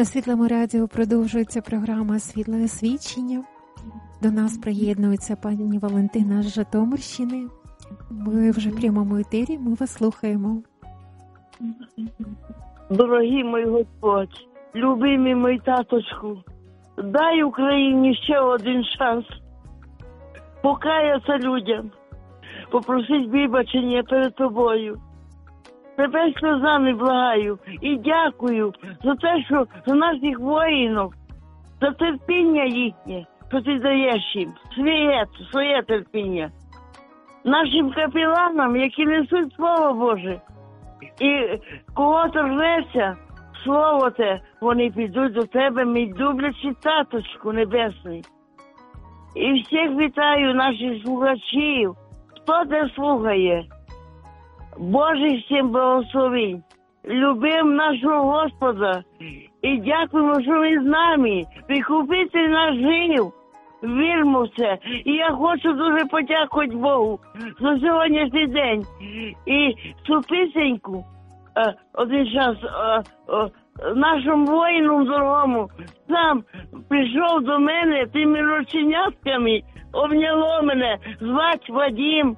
На Світлому радіо продовжується програма «Світле свідчення». До нас приєднується пані Валентина з Житомирщини. Ви вже в прямому етері, ми вас слухаємо. Дорогий мій Господь, любимий мій таточку, дай Україні ще один шанс покаятися людям, попросити вибачення перед тобою. Тебе сльозами благаю і дякую за те, що за наших воїнів, за терпіння їхнє, що ти даєш їм, своє терпіння. Нашим капеланам, які несуть Слово Боже, і кого торгнеться Слово те, вони підуть до тебе, мій люблячий таточку небесний. І всіх вітаю наших слухачів, хто те слухає. Божих всім благословень. Любим нашого Господа і дякуємо, що Він з нами. Викупитель наш жив. Вірмо в це. І я хочу дуже подякувати Богу за сьогоднішній день. І цю пісеньку один час нашому воїну дорогому сам прийшов до мене тими рученятками, обняло мене, звати Вадим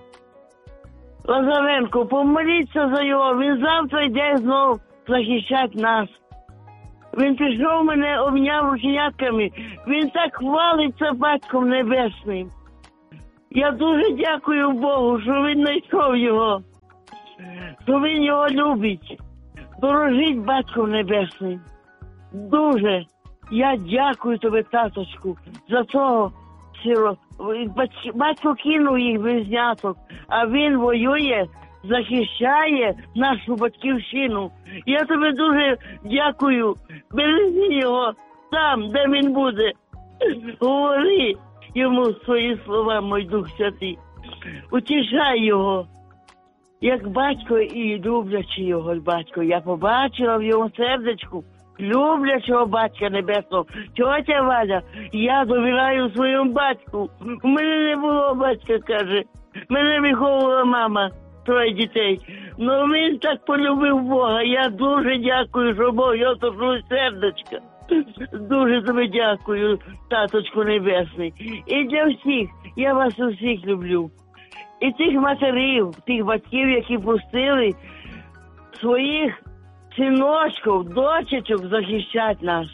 Лазаренко, помоліться за його, він завтра йде знов захищати нас. Він пішов мене, обняв рученятками, він так хвалиться Батьком Небесним. Я дуже дякую Богу, що він знайшов його, що він його любить, дорожить Батьком Небесним. Дуже я дякую тобі, таточку, за того силу. Батько кинув їх близняток, а він воює, захищає нашу батьківщину. Я тобі дуже дякую. Бережи його там, де він буде. Говори йому свої слова, мій Дух Святий. Утішай його, як батько і люблячи його батько. Я побачила в його сердечку люблячого Батька Небесного. Тьотя Валя, я довіряю своєму батьку. У мене не було батька, каже. Мене виховувала мама, 3 дітей. Ну він так полюбив Бога. Я дуже дякую, що Бог його торкнув сердечка. Дуже тобі дякую, таточку Небесний. І для всіх, я вас усіх люблю. І тих матерів, тих батьків, які пустили своїх синочків, дочечок захищать нас.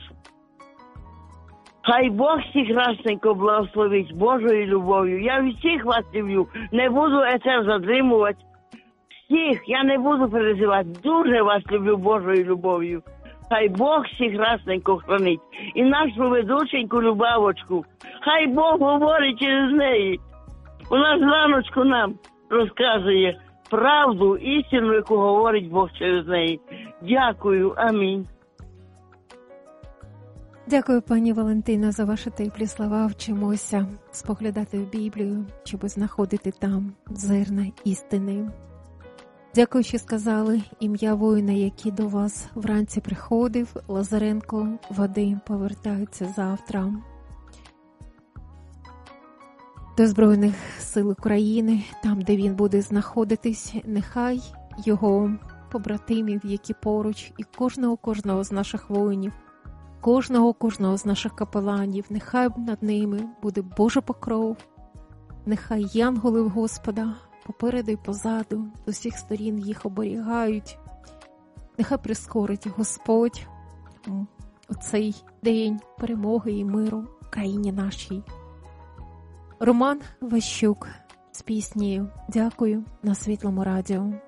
Хай Бог всіх красненько благословить Божою любов'ю. Я всіх вас люблю. Не буду це затримувати. Всіх, я не буду переживати. Дуже вас люблю Божою любов'ю. Хай Бог всіх красненько хранить. І нашу ведученьку Любавочку. Хай Бог говорить через неї. Вона зраночку нам розказує правду, істину, яку говорить Бог через неї. Дякую. Амінь. Дякую, пані Валентина, за ваші теплі слова. Вчимося споглядати в Біблію, щоб знаходити там зерна істини. Дякую, що сказали ім'я воїна, який до вас вранці приходив. Лазаренко Вадим повертається завтра до Збройних сил України, там, де він буде знаходитись. Нехай його побратимів, які поруч, і кожного з наших воїнів, кожного з наших капеланів, нехай над ними буде Божий покров, нехай янголи Господа попереду і позаду, з усіх сторін їх оберігають. Нехай прискорить Господь у цей день перемоги і миру в країні нашій. Роман Ващук з піснею «Дякую» на Світлому радіо.